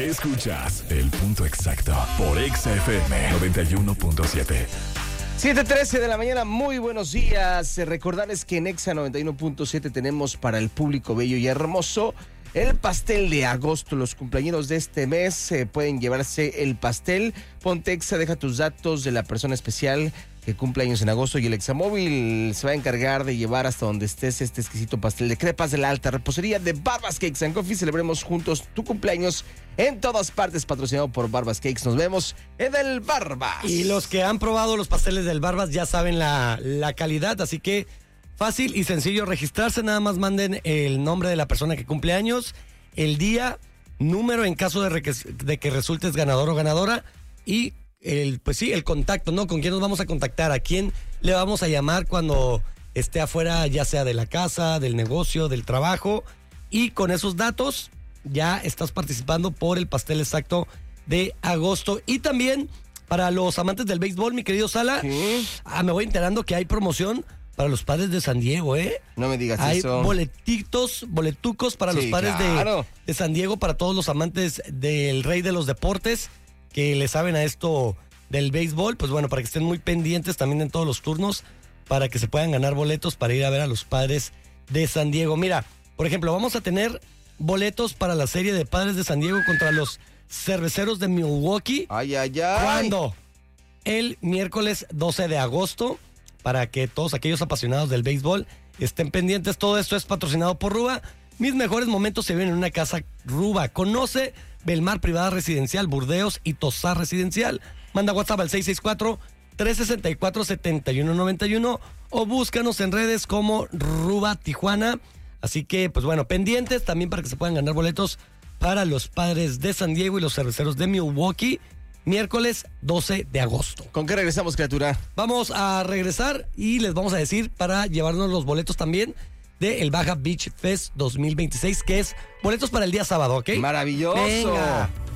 Escuchas El Punto Exacto por Exa FM 91.7. 7:13 de la mañana, muy buenos días. Recordarles que en Exa 91.7 tenemos para el público bello y hermoso el pastel de agosto. Los cumpleaños de este mes pueden llevarse el pastel. Ponte Exa, deja tus datos de la persona especial que cumple años en agosto y el Examóvil se va a encargar de llevar hasta donde estés este exquisito pastel de crepas de la alta repostería de Barbas Cakes and Coffee. Celebremos juntos tu cumpleaños en todas partes, patrocinado por Barbas Cakes. Nos vemos en el Barbas. Y los que han probado los pasteles del Barbas ya saben la calidad, así que fácil y sencillo registrarse. Nada más manden el nombre de la persona que cumple años, el día, número en caso de que resultes ganador o ganadora y el contacto, ¿no? ¿Con quién nos vamos a contactar? ¿A quién le vamos a llamar cuando esté afuera, ya sea de la casa, del negocio, del trabajo? Y con esos datos ya estás participando por el pastel exacto de agosto. Y también para los amantes del béisbol, mi querido Sala, me voy enterando que hay promoción para los Padres de San Diego, ¿eh? No me digas hay eso. Boletucos para los Padres de San Diego, para todos los amantes del rey de los deportes que le saben a esto del béisbol. Pues bueno, para que estén muy pendientes también en todos los turnos, para que se puedan ganar boletos para ir a ver a los Padres de San Diego. Mira, por ejemplo, vamos a tener boletos para la serie de Padres de San Diego contra los Cerveceros de Milwaukee. Ay. ¿Cuándo? El miércoles 12 de agosto, para que todos aquellos apasionados del béisbol estén pendientes. Todo esto es patrocinado por Ruba. Mis mejores momentos se ven en una casa Ruba. Conoce Belmar Privada Residencial, Burdeos y Tosar Residencial. Manda WhatsApp al 664-364-7191 o búscanos en redes como Ruba Tijuana. Así que, pues bueno, pendientes también para que se puedan ganar boletos para los Padres de San Diego y los Cerveceros de Milwaukee, miércoles 12 de agosto. ¿Con qué regresamos, criatura? Vamos a regresar y les vamos a decir para llevarnos los boletos también de el Baja Beach Fest 2026, que es boletos para el día sábado, ¿ok? ¡Maravilloso! Venga.